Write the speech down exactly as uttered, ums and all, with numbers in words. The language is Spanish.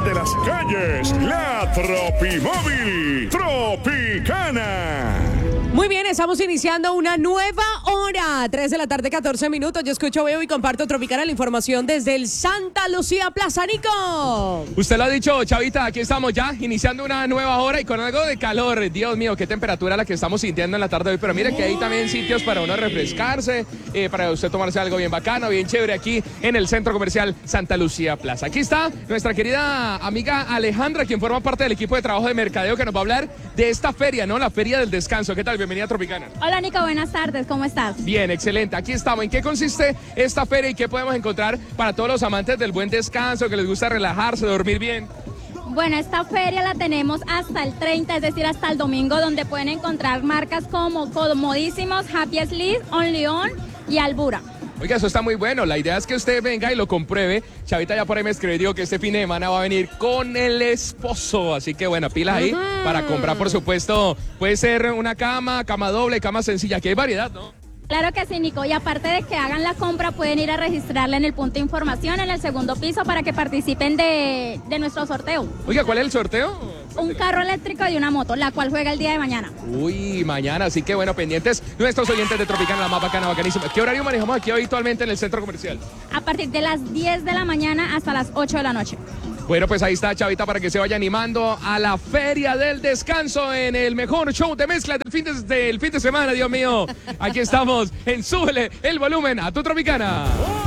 de las calles, la Tropimóvil Tropicana. Muy bien, estamos iniciando una nueva hora, tres de la tarde, catorce minutos. Yo escucho, veo y comparto Tropicana, la información desde el Santa Lucía Plaza. Nico. Usted lo ha dicho, Chavita, aquí estamos ya, iniciando una nueva hora y con algo de calor. Dios mío, qué temperatura la que estamos sintiendo en la tarde de hoy. Pero mire que hay también sitios para uno refrescarse, eh, para usted tomarse algo bien bacano, bien chévere aquí en el Centro Comercial Santa Lucía Plaza. Aquí está nuestra querida amiga Alejandra, quien forma parte del equipo de trabajo de mercadeo, que nos va a hablar de esta feria, ¿no? La Feria del Descanso. ¿Qué tal? Bienvenida a Tropicana. Hola, Nico, buenas tardes, ¿cómo estás? Bien, excelente, aquí estamos. ¿En qué consiste esta feria y qué podemos encontrar para todos los amantes del buen descanso, que les gusta relajarse, dormir bien? Bueno, esta feria la tenemos hasta el treinta, es decir, hasta el domingo, donde pueden encontrar marcas como comodísimos, Happy Sleep, On León y Albura. Oiga, eso está muy bueno. La idea es que usted venga y lo compruebe. Chavita ya por ahí me escribió que este fin de semana va a venir con el esposo. Así que bueno, pilas ahí uh-huh. para comprar, por supuesto. Puede ser una cama, cama doble, cama sencilla. Aquí hay variedad, ¿no? Claro que sí, Nico. Y aparte de que hagan la compra, pueden ir a registrarla en el punto de información, en el segundo piso, para que participen de, de nuestro sorteo. Oiga, ¿cuál es el sorteo? Un carro eléctrico y una moto, la cual juega el día de mañana. Uy, mañana, así que bueno, pendientes nuestros oyentes de Tropicana, la más bacana, bacanísima. ¿Qué horario manejamos aquí habitualmente en el centro comercial? A partir de las diez de la mañana hasta las ocho de la noche. Bueno, pues ahí está, Chavita, para que se vaya animando a la Feria del Descanso en el mejor show de mezcla del fin de, del fin de semana, Dios mío. Aquí estamos en Súbele el Volumen a tu Tropicana.